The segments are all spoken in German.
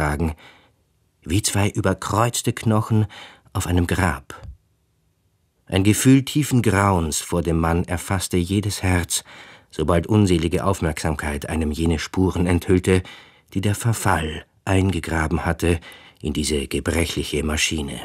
lagen, wie zwei überkreuzte Knochen auf einem Grab. Ein Gefühl tiefen Grauens vor dem Mann erfasste jedes Herz, sobald unselige Aufmerksamkeit einem jene Spuren enthüllte, die der Verfall eingegraben hatte in diese gebrechliche Maschine.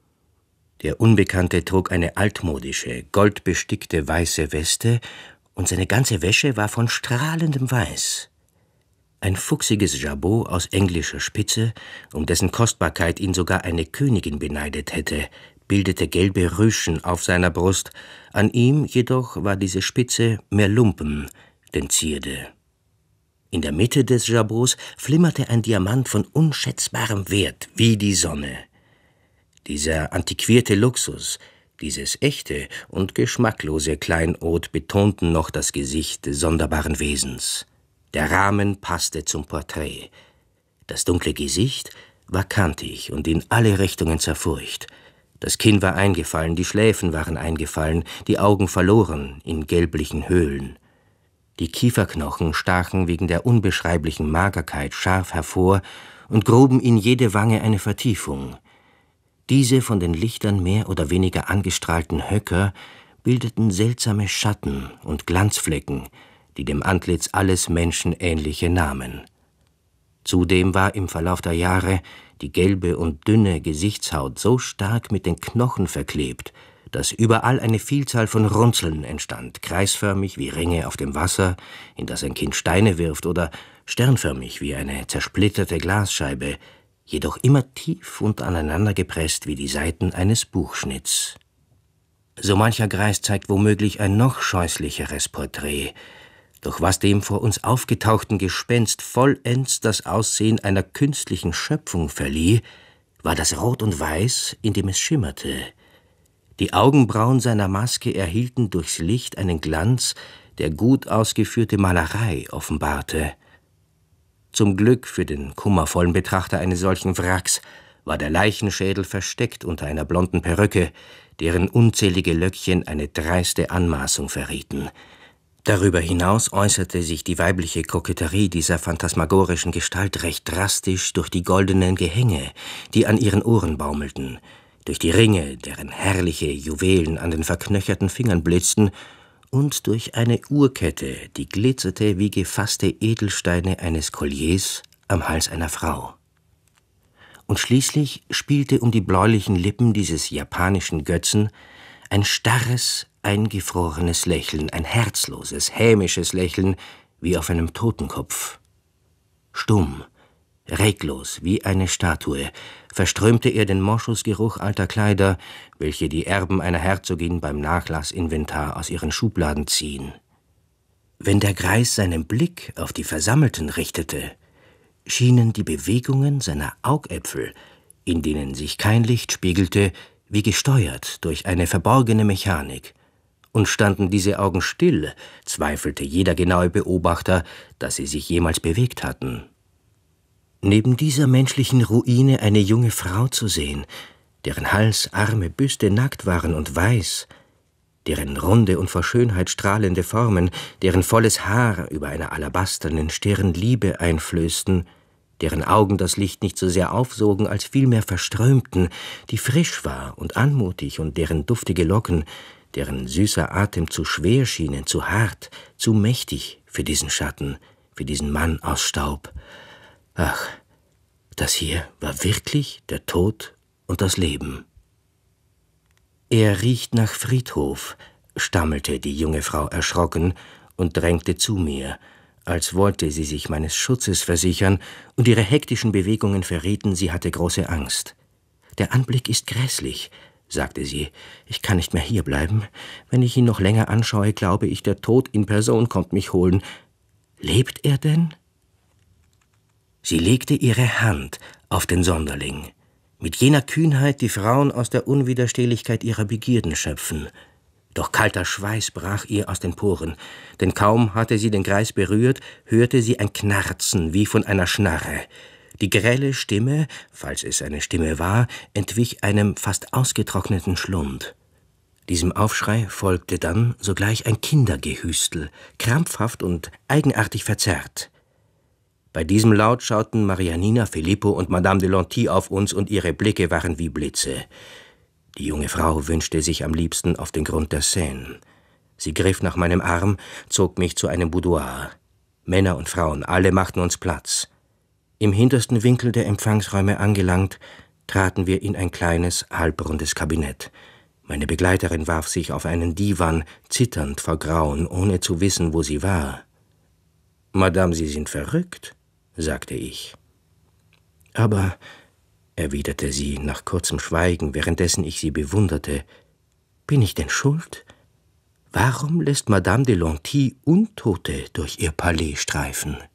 Der Unbekannte trug eine altmodische, goldbestickte weiße Weste, und seine ganze Wäsche war von strahlendem Weiß. Ein fuchsiges Jabot aus englischer Spitze, um dessen Kostbarkeit ihn sogar eine Königin beneidet hätte, bildete gelbe Rüschen auf seiner Brust, an ihm jedoch war diese Spitze mehr Lumpen denn Zierde. In der Mitte des Jabots flimmerte ein Diamant von unschätzbarem Wert, wie die Sonne. Dieser antiquierte Luxus, dieses echte und geschmacklose Kleinod betonten noch das Gesicht des sonderbaren Wesens. Der Rahmen passte zum Porträt. Das dunkle Gesicht war kantig und in alle Richtungen zerfurcht. Das Kinn war eingefallen, die Schläfen waren eingefallen, die Augen verloren in gelblichen Höhlen. Die Kieferknochen stachen wegen der unbeschreiblichen Magerkeit scharf hervor und gruben in jede Wange eine Vertiefung. Diese von den Lichtern mehr oder weniger angestrahlten Höcker bildeten seltsame Schatten und Glanzflecken, die dem Antlitz alles Menschenähnliche nahmen. Zudem war im Verlauf der Jahre die gelbe und dünne Gesichtshaut so stark mit den Knochen verklebt, dass überall eine Vielzahl von Runzeln entstand, kreisförmig wie Ringe auf dem Wasser, in das ein Kind Steine wirft, oder sternförmig wie eine zersplitterte Glasscheibe, jedoch immer tief und aneinander gepresst wie die Seiten eines Buchschnitts. So mancher Greis zeigt womöglich ein noch scheußlicheres Porträt, doch was dem vor uns aufgetauchten Gespenst vollends das Aussehen einer künstlichen Schöpfung verlieh, war das Rot und Weiß, in dem es schimmerte. Die Augenbrauen seiner Maske erhielten durchs Licht einen Glanz, der gut ausgeführte Malerei offenbarte. Zum Glück für den kummervollen Betrachter eines solchen Wracks war der Leichenschädel versteckt unter einer blonden Perücke, deren unzählige Löckchen eine dreiste Anmaßung verrieten. Darüber hinaus äußerte sich die weibliche Koketterie dieser phantasmagorischen Gestalt recht drastisch durch die goldenen Gehänge, die an ihren Ohren baumelten, durch die Ringe, deren herrliche Juwelen an den verknöcherten Fingern blitzten, und durch eine Uhrkette, die glitzerte wie gefasste Edelsteine eines Colliers am Hals einer Frau. Und schließlich spielte um die bläulichen Lippen dieses japanischen Götzen ein starres, eingefrorenes Lächeln, ein herzloses, hämisches Lächeln wie auf einem Totenkopf. Stumm, reglos wie eine Statue verströmte er den Moschusgeruch alter Kleider, welche die Erben einer Herzogin beim Nachlassinventar aus ihren Schubladen ziehen. Wenn der Greis seinen Blick auf die Versammelten richtete, schienen die Bewegungen seiner Augäpfel, in denen sich kein Licht spiegelte, wie gesteuert durch eine verborgene Mechanik. Und standen diese Augen still, zweifelte jeder genaue Beobachter, dass sie sich jemals bewegt hatten. Neben dieser menschlichen Ruine eine junge Frau zu sehen, deren Hals, Arme, Büste nackt waren und weiß, deren runde und vor Schönheit strahlende Formen, deren volles Haar über einer alabasternen Stirn Liebe einflößten, deren Augen das Licht nicht so sehr aufsogen, als vielmehr verströmten, die frisch war und anmutig, und deren duftige Locken, deren süßer Atem zu schwer schienen, zu hart, zu mächtig für diesen Schatten, für diesen Mann aus Staub. Ach, das hier war wirklich der Tod und das Leben. »Er riecht nach Friedhof«, stammelte die junge Frau erschrocken und drängte zu mir, als wollte sie sich meines Schutzes versichern, und ihre hektischen Bewegungen verrieten, sie hatte große Angst. »Der Anblick ist grässlich«, sagte sie. »Ich kann nicht mehr hierbleiben. Wenn ich ihn noch länger anschaue, glaube ich, der Tod in Person kommt mich holen. Lebt er denn?« Sie legte ihre Hand auf den Sonderling, mit jener Kühnheit, die Frauen aus der Unwiderstehlichkeit ihrer Begierden schöpfen. Doch kalter Schweiß brach ihr aus den Poren, denn kaum hatte sie den Greis berührt, hörte sie ein Knarzen wie von einer Schnarre. Die grelle Stimme, falls es eine Stimme war, entwich einem fast ausgetrockneten Schlund. Diesem Aufschrei folgte dann sogleich ein Kindergehüstel, krampfhaft und eigenartig verzerrt. Bei diesem Laut schauten Marianina, Filippo und Madame de Lanty auf uns, und ihre Blicke waren wie Blitze. Die junge Frau wünschte sich am liebsten auf den Grund der Seine. Sie griff nach meinem Arm, zog mich zu einem Boudoir. Männer und Frauen, alle machten uns Platz. Im hintersten Winkel der Empfangsräume angelangt, traten wir in ein kleines, halbrundes Kabinett. Meine Begleiterin warf sich auf einen Divan, zitternd vor Grauen, ohne zu wissen, wo sie war. »Madame, Sie sind verrückt«, sagte ich. »Aber«, erwiderte sie nach kurzem Schweigen, währenddessen ich sie bewunderte, »bin ich denn schuld? Warum lässt Madame de Lanty Untote durch ihr Palais streifen?«